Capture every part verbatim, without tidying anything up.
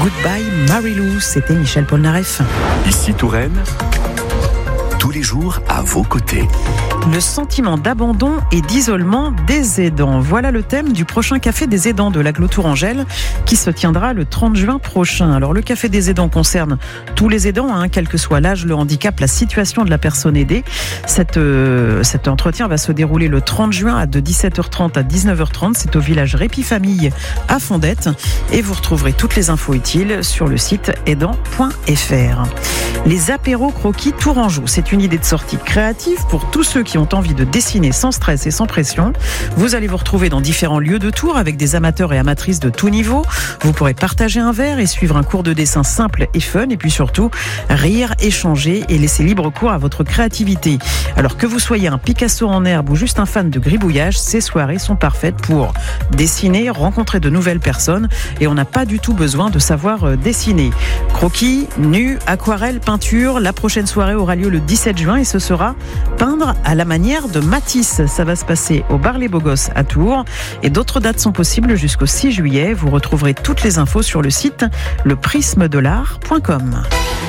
Goodbye Marilou, c'était Michel Polnareff. Ici Touraine, tous les jours à vos côtés. Le sentiment d'abandon et d'isolement des aidants. Voilà le thème du prochain Café des aidants de l'Agglo Tourangelle qui se tiendra le trente juin prochain. Alors le Café des aidants concerne tous les aidants, hein, quel que soit l'âge, le handicap, la situation de la personne aidée. Cette, euh, cet entretien va se dérouler le trente juin de dix-sept heures trente à dix-neuf heures trente. C'est au village Répi-Famille à Fondette. Et vous retrouverez toutes les infos utiles sur le site aidant point f r. Les apéros croquis Tourangeau, c'est une idée de sortie créative pour tous ceux qui ont envie de dessiner sans stress et sans pression. Vous allez vous retrouver dans différents lieux de Tours avec des amateurs et amatrices de tout niveau. Vous pourrez partager un verre et suivre un cours de dessin simple et fun, et puis surtout rire, échanger et laisser libre cours à votre créativité. Alors que vous soyez un Picasso en herbe ou juste un fan de gribouillage, ces soirées sont parfaites pour dessiner, rencontrer de nouvelles personnes, et on n'a pas du tout besoin de savoir dessiner. Croquis, nus, aquarelles, peinture. La prochaine soirée aura lieu le dix-sept juin et ce sera peindre à la manière de Matisse. Ça va se passer au Bar Les Beaux Gosses à Tours, et d'autres dates sont possibles jusqu'au six juillet. Vous retrouverez toutes les infos sur le site le prisme de l'art point com.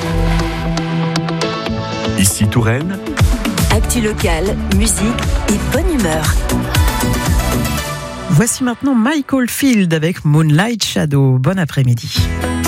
Ici Touraine, actu locale, musique et bonne humeur. Voici maintenant Michael Field avec Moonlight Shadow. Bon après-midi.